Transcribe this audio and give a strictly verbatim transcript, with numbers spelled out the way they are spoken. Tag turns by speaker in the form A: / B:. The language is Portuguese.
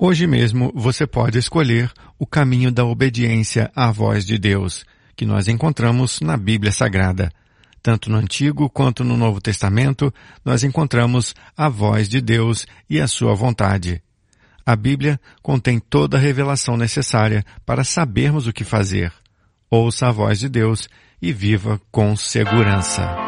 A: Hoje mesmo você pode escolher o caminho da obediência à voz de Deus, que nós encontramos na Bíblia Sagrada. Tanto no Antigo quanto no Novo Testamento, nós encontramos a voz de Deus e a sua vontade. A Bíblia contém toda a revelação necessária para sabermos o que fazer. Ouça a voz de Deus e viva com segurança.